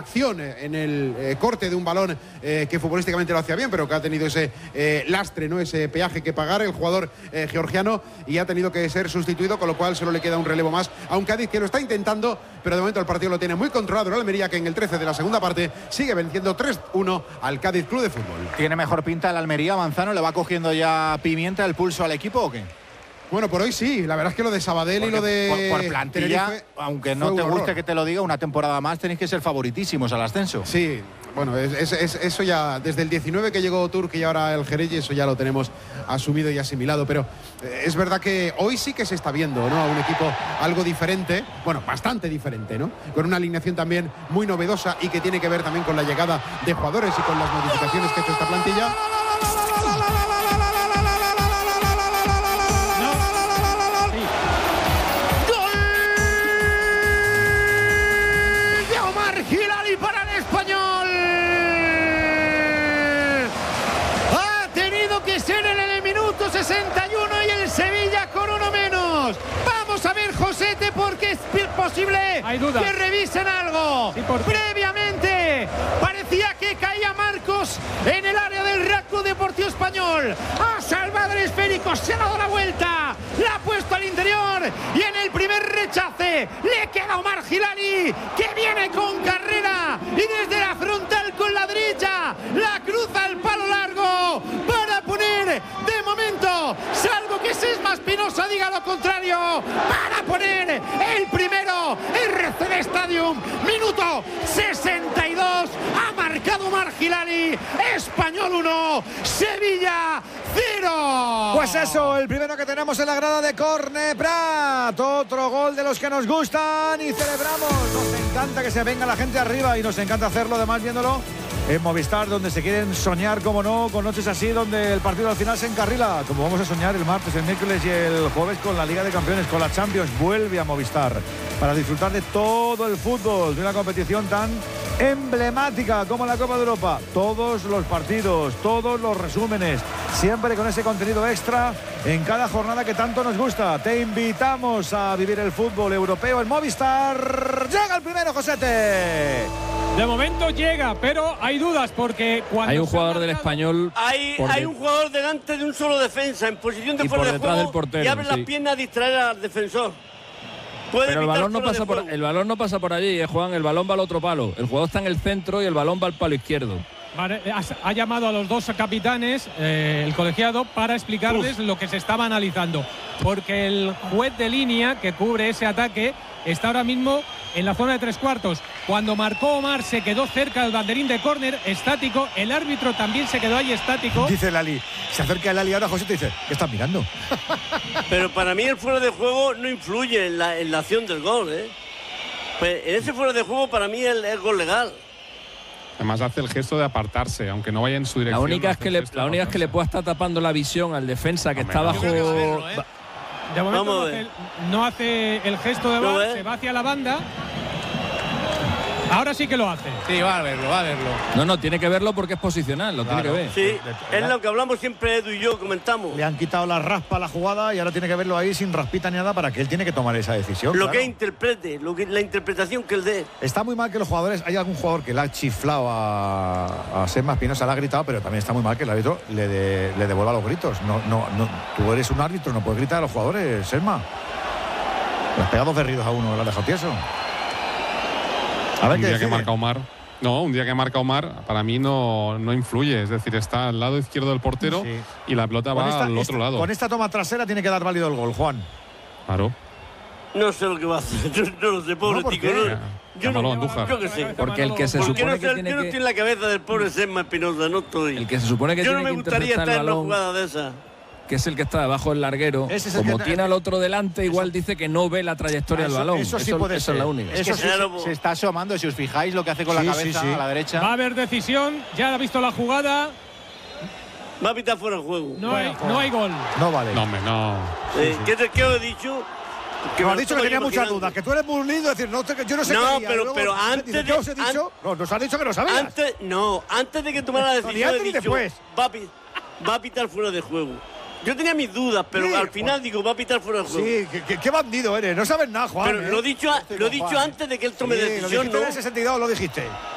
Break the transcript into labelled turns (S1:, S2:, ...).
S1: acción en el corte de un balón que futbolísticamente lo hacía bien, pero que ha tenido ese lastre, ¿no? Ese peaje que pagar el jugador georgiano, y ha tenido que ser sustituido, con lo cual solo le queda un relevo más a un Cádiz que lo está intentando, pero de momento el partido lo tiene muy controlado el Almería, que en el 13 de la segunda parte sigue venciendo 3-1 al Cádiz Club de Fútbol.
S2: ¿Tiene mejor pinta el Almería, Manzano? ¿Le va cogiendo ya pimienta el pulso al equipo o qué?
S1: Bueno, por hoy sí, la verdad es que lo de Sabadell y lo de
S2: por plantilla,
S1: Tenerife,
S2: aunque no te guste que te lo diga, una temporada más tenéis que ser favoritísimos al ascenso.
S1: Sí, bueno, eso ya desde el 19 que llegó Turki y ahora el Jerez, eso ya lo tenemos asumido y asimilado, pero es verdad que hoy sí que se está viendo, ¿no? A un equipo algo diferente, bueno, bastante diferente, ¿no? Con una alineación también muy novedosa y que tiene que ver también con la llegada de jugadores y con las modificaciones que ha hecho esta plantilla.
S3: Para el Español. Ha tenido que ser en el minuto 61 y el Sevilla con uno menos. Vamos a ver, Josete, porque es posible que revisen algo. Sí, previamente parecía que caía Marcos en el área del Real Club Deportivo Español. Ha salvado el esférico, se ha dado la vuelta, la ha puesto al interior y en el primer rechace le queda Omar Gilani, que viene con carrera y desde la frontal con la derecha la cruza al palo largo para poner de momento, salvo que Sesma Espinosa diga lo contrario, para poner el primero. RCD Stadium, minuto 62, ha marcado Omar Gilani. Español 1, Sevilla 0.
S4: Pues eso, el primero que tenemos en la grada de Corne Prat. Otro gol de los que nos gustan y celebramos. Nos encanta que se venga la gente arriba y nos encanta hacerlo, además viéndolo en Movistar, donde se quieren soñar, como no, con noches así, donde el partido al final se encarrila, como vamos a soñar el martes, el miércoles y el jueves con la Liga de Campeones, con la Champions. Vuelve a Movistar para disfrutar de todo el fútbol, de una competición tan emblemática como la Copa de Europa. Todos los partidos, todos los resúmenes, siempre con ese contenido extra en cada jornada que tanto nos gusta. Te invitamos a vivir el fútbol europeo en Movistar. Llega el primero, Josete.
S5: De momento llega, pero hay dudas porque cuando
S6: hay un jugador del Español.
S7: Hay un jugador delante de un solo defensa en posición de fuera de juego
S6: del portero,
S7: y abre las piernas a distraer al defensor.
S6: Pero el balón no pasa por allí, Juan. El balón va al otro palo. El jugador está en el centro y el balón va al palo izquierdo.
S5: Ha llamado a los dos capitanes, el colegiado, para explicarles lo que se estaba analizando, porque el juez de línea que cubre ese ataque está ahora mismo en la zona de 3/4. Cuando marcó Omar se quedó cerca del banderín de córner, estático. El árbitro también se quedó ahí estático.
S4: Dice Lali, se acerca el Lali ahora, José te dice, ¿qué estás mirando?
S7: Pero para mí el fuera de juego no influye en la acción del gol, ¿eh? Pues en ese fuera de juego para mí es gol legal.
S8: Además hace el gesto de apartarse, aunque no vaya en su dirección.
S6: La única es que le pueda estar tapando la visión al defensa que está bajo.
S5: De momento no hace el gesto de VAR, se va hacia la banda. Ahora sí que lo hace.
S2: Sí, va a verlo.
S6: No, tiene que verlo porque es posicional, lo tiene que ver.
S7: Sí, es lo que hablamos siempre Edu y yo, comentamos.
S4: Le han quitado la raspa a la jugada y ahora tiene que verlo ahí sin raspita ni nada para que él tiene que tomar esa decisión.
S7: Lo que interprete, la interpretación que él dé.
S4: Está muy mal que los jugadores, hay algún jugador que le ha chiflado a Sesma Espinosa, le ha gritado, pero también está muy mal que el árbitro le devuelva los gritos. No, tú eres un árbitro, no puedes gritar a los jugadores, Sesma. Le has pegado 2 derridos a uno, lo has dejado tieso.
S8: Un día que marca Omar, para mí no influye. Es decir, está al lado izquierdo del portero y la pelota va al otro lado.
S4: Con esta toma trasera tiene que dar válido el gol, Juan.
S8: Claro.
S7: No sé lo que va a hacer. Yo no lo sé, pobre tico. Yo qué sé.
S6: Porque el que se supone que tiene
S7: yo no estoy en la cabeza del pobre Sesma Espinosa, no estoy.
S6: El que se supone que tiene que interceptar el balón.
S7: Yo no me gustaría estar en una jugada de esa.
S6: Que es el que está debajo del larguero, como tiene al otro delante, igual dice que no ve la trayectoria del balón.
S4: Eso sí puede ser.
S6: Es la única.
S2: Es que se está asomando, si os fijáis lo que hace con la cabeza a la derecha.
S5: Va a haber decisión, ya ha visto la jugada.
S7: Va a pitar fuera el juego.
S5: No hay gol.
S4: No vale.
S8: No, hombre, no.
S7: ¿Qué os he dicho?
S4: Que me has dicho que tenía muchas dudas, que tú eres muy lindo, decir, yo no sé qué haría.
S7: Pero antes
S4: ¿qué os he dicho? Nos has dicho que no sabías.
S7: Antes de que tomara la decisión he dicho, va a pitar fuera de juego. Yo tenía mis dudas, pero al final digo, va a pitar fuera de juego.
S4: Sí, qué bandido eres, no sabes nada, Juan.
S7: Pero lo he dicho antes de que él tome decisión,
S4: ¿no? En ese sentido lo dijiste.